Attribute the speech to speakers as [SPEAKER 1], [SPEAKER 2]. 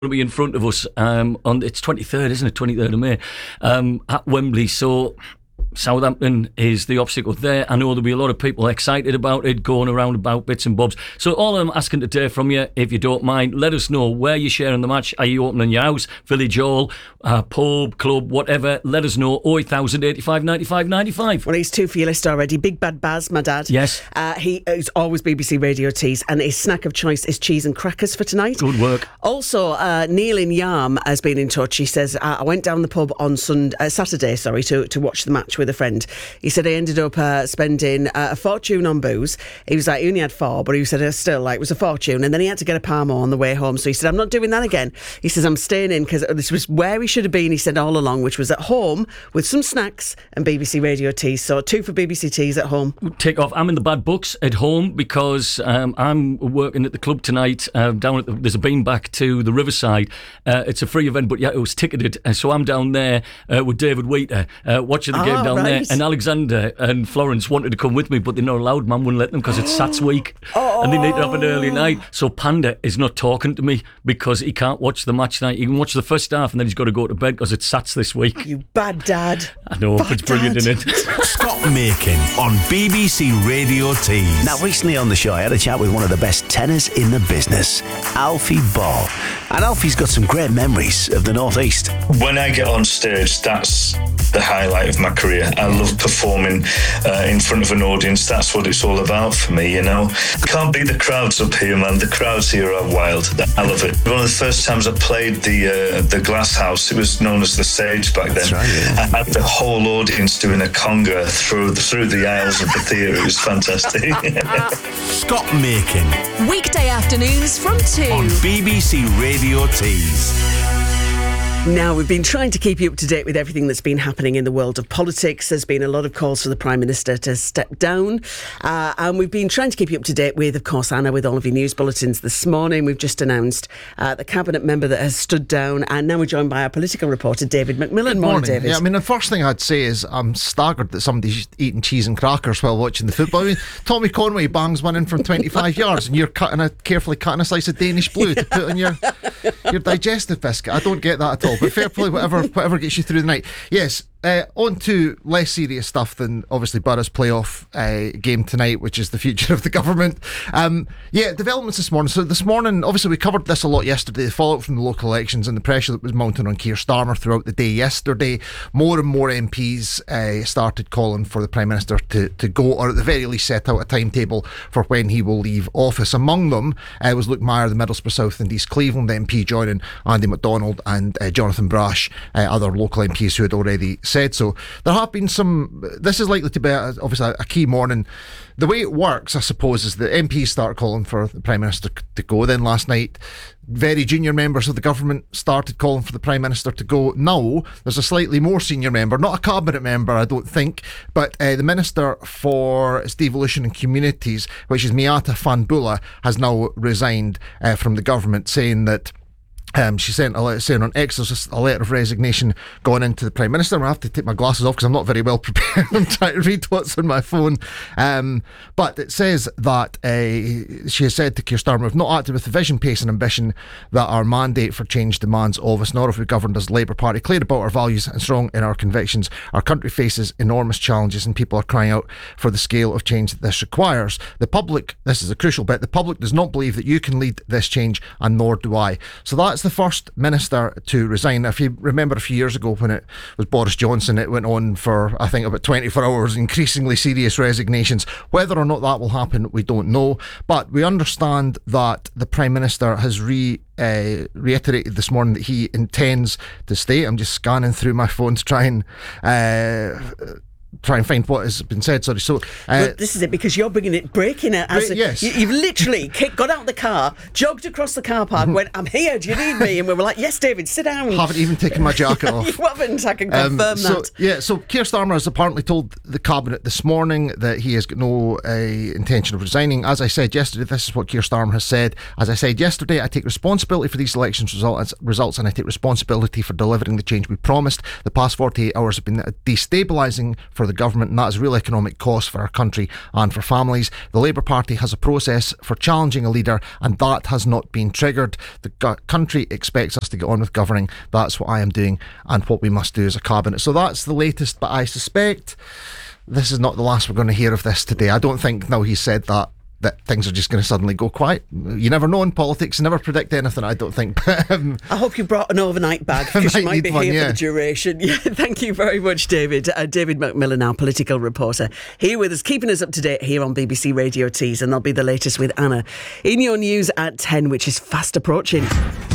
[SPEAKER 1] to be in front of us on it's 23rd, isn't it? 23rd of May at Wembley. So Southampton is the obstacle there. I know there'll be a lot of people excited about it, going around about bits and bobs. So all I'm asking today from you, if you don't mind, let us know where you're sharing the match. Are you opening your house, village hall, pub, club, whatever? Let us know. 0800 85 95 95.
[SPEAKER 2] Well, he's two for your list already. Big Bad Baz, my dad.
[SPEAKER 1] Yes.
[SPEAKER 2] He is always BBC Radio Tees, and his snack of choice is cheese and crackers for tonight.
[SPEAKER 1] Good work.
[SPEAKER 2] Also, Neil in Yarm has been in touch. He says, I went down the pub on Saturday to watch the match with a friend. He said he ended up spending a fortune on booze. He was like, he only had 4, but he said still, like, it was a fortune. And then he had to get a Parmo on the way home. So he said, I'm not doing that again. He says, I'm staying in because this was where he should have been, he said, all along, which was at home with some snacks and BBC Radio Tees. So 2 for BBC Tees at home.
[SPEAKER 1] Take off. I'm in the bad books at home because I'm working at the club tonight down at there's a bean back to the Riverside. It's a free event, but yeah, it was ticketed. So I'm down there with David Wheater watching the game down there. And Alexander and Florence wanted to come with me, but they're not allowed. Mum wouldn't let them because it's Sats week and they need to have an early night. So Panda is not talking to me because he can't watch the match tonight. He can watch the first half and then he's got to go to bed because it's Sats this week.
[SPEAKER 2] You bad dad.
[SPEAKER 1] I know, it's brilliant, isn't it?
[SPEAKER 3] Scott Makin on BBC Radio Tees. Now, recently on the show, I had a chat with one of the best tenors in the business, Alfie Ball. And Alfie's got some great memories of the North East.
[SPEAKER 4] When I get on stage, that's the highlight of my career. I love performing in front of an audience. That's what it's all about for me, you know. Can't beat the crowds up here, man. The crowds here are wild. I love it. One of the first times I played the Glass House, it was known as the Sage back then.
[SPEAKER 3] That's right, yeah.
[SPEAKER 4] I had the whole audience doing a conga through the aisles of the theatre. It was fantastic.
[SPEAKER 3] Scott Makin.
[SPEAKER 5] Weekday afternoons from 2
[SPEAKER 3] on BBC Radio Tees.
[SPEAKER 2] Now, we've been trying to keep you up to date with everything that's been happening in the world of politics. There's been a lot of calls for the Prime Minister to step down. And we've been trying to keep you up to date with, of course, Anna, with all of your news bulletins this morning. We've just announced the Cabinet member that has stood down. And now we're joined by our political reporter, David McMillan. Morning, David.
[SPEAKER 6] Yeah, I mean, the first thing I'd say is I'm staggered that somebody's eating cheese and crackers while watching the football. I mean, Tommy Conway bangs one in from 25 yards and you're carefully cutting a slice of Danish blue to put on your digestive biscuit. I don't get that at all. But fair play, whatever gets you through the night. Yes, on to less serious stuff than obviously Borough's playoff game tonight, which is the future of the government. Developments this morning. So this morning, obviously we covered this a lot yesterday, the fallout from the local elections and the pressure that was mounting on Keir Starmer throughout the day yesterday. More and more MPs started calling for the Prime Minister to go, or at the very least set out a timetable for when he will leave office. Among them was Luke Meyer, the Middlesbrough South and East Cleveland MP, joining Andy MacDonald and Jonathan Brash, other local MPs who had already said so. There have been some. This is likely to be obviously a key morning. The way it works, I suppose, is that MPs start calling for the Prime Minister to go. Then last night, very junior members of the government started calling for the Prime Minister to go. Now there's a slightly more senior member, not a cabinet member, I don't think, but the Minister for Devolution and Communities, which is Miata Fanbula, has now resigned from the government, saying that she sent a letter saying on X there's a letter of resignation going into the Prime Minister. I have to take my glasses off because I'm not very well prepared. I'm trying to read what's on my phone. But it says that she has said to Keir Starmer, we've not acted with the vision, pace and ambition that our mandate for change demands of us, nor have we governed as Labour Party. Clear about our values and strong in our convictions. Our country faces enormous challenges and people are crying out for the scale of change that this requires. The public, this is a crucial bit, the public does not believe that you can lead this change, and nor do I. So that's the first minister to resign. If you remember a few years ago when it was Boris Johnson, it went on for I think about 24 hours, increasingly serious resignations. Whether or not that will happen, we don't know, but we understand that the Prime Minister has reiterated this morning that he intends to stay. I'm just scanning through my phone to try and find what has been said. Sorry. So
[SPEAKER 2] this is it, because you're breaking it as
[SPEAKER 6] yes.
[SPEAKER 2] You've literally got out the car, jogged across the car park, went, I'm here, do you need me? And we were like, yes, David, sit down.
[SPEAKER 6] Haven't even taken my jacket off.
[SPEAKER 2] You haven't, I can confirm that.
[SPEAKER 6] So Keir Starmer has apparently told the Cabinet this morning that he has got no intention of resigning. As I said yesterday, this is what Keir Starmer has said. As I said yesterday, I take responsibility for these elections results and I take responsibility for delivering the change we promised. The past 48 hours have been destabilising for for the government, and that is real economic cost for our country and for families. The Labour Party has a process for challenging a leader, and that has not been triggered. The country expects us to get on with governing. That's what I am doing and what we must do as a cabinet. So that's the latest, but I suspect this is not the last we're going to hear of this today. I don't think, now he said that things are just going to suddenly go quiet. You never know in politics. You never predict anything, I don't think.
[SPEAKER 2] I hope you brought an overnight bag, because you might be here for the duration. Yeah, thank you very much, David. David McMillan, our political reporter, here with us, keeping us up to date here on BBC Radio Tees, and that'll be the latest with Anna in your news at 10, which is fast approaching.